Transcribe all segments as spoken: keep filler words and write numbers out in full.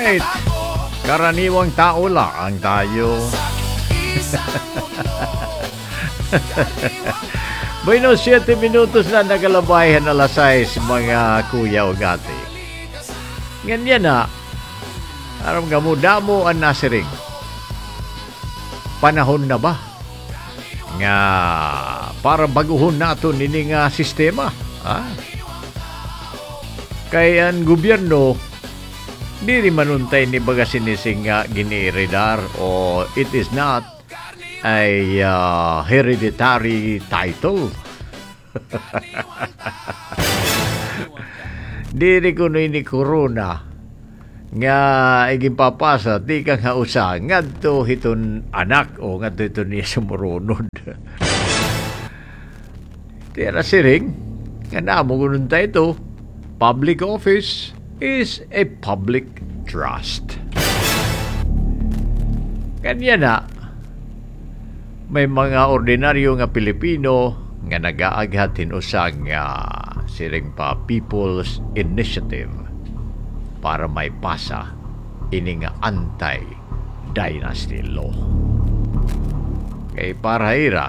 Alright. Karaniwang tao lang tayo. Bueno, siyete minutos na nagalabayan alas sais, mga kuya o gati. Ganyan na. Aram nga mo, damo ang nasiring. Panahon na ba? Nga, para baguhon nato nini nga sistema. Ha? Kaya ang gobyerno, di rin manuntay ni baga sinising nga giniiridar o it is not ay uh, hereditary title. Diri ko no ini corona nga iging papasa di ka nga usa ngadto hiton anak o ngadto hiton niya sumurunod. Tira siring nga namo gunun tayo ito, public office is a public trust. Kanya na may mga ordinaryo nga Pilipino nga nagaaghatin usang nga siring pa People's Initiative para may pasa ini nga anti-dynasty law. Kay para ira,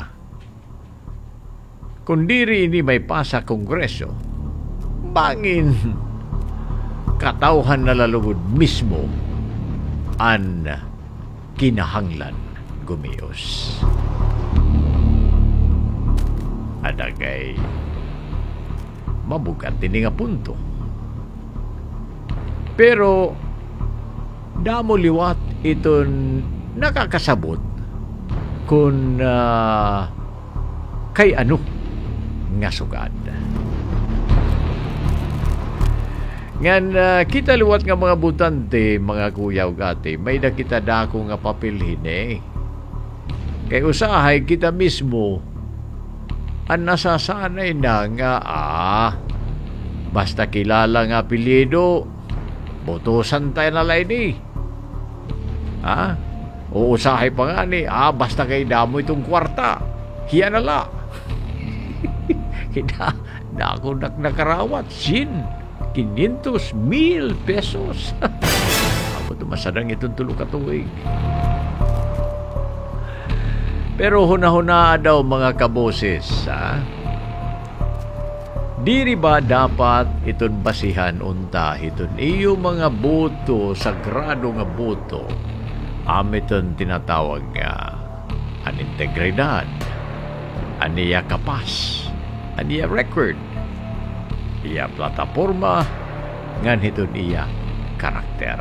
kung diri ini may pasa Kongreso, bangin katauhan na lalugod mismo ang kinahanglan gumios. Adagay mabugat din nga punto. Pero damo liwat iton nakakasabot kung uh, kay ano nga sugad. Ngan uh, kita liwat nga mga butante, mga kuya ug ate, may nakita dako nga papilhin eh. Kay usahay kita mismo ang nasasanay na nga ah, basta kilala nga apelyido, botosan tayo na lain eh. Ha? O usahay pa nga ni, ah, basta kay damo itong kwarta, hiya na la. Kita, na ako nakarawat, sin, quinientos mil pesos. Ako tumasadang itong tulog katuwing. Pero huna-huna daw mga kaboses, ha? Diri ba dapat iton basihan unta iton iyo mga boto, sagrado nga boto, amiton tinatawag nga an integridad, aniya kapas, aniya record, iya plataforma, ngan iton iya karakter.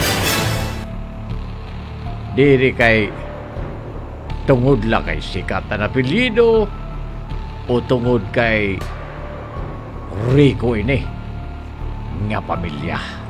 Diri kay tungod lang kay sikat na apelyido o tungod kay Rico ini nga pamilya.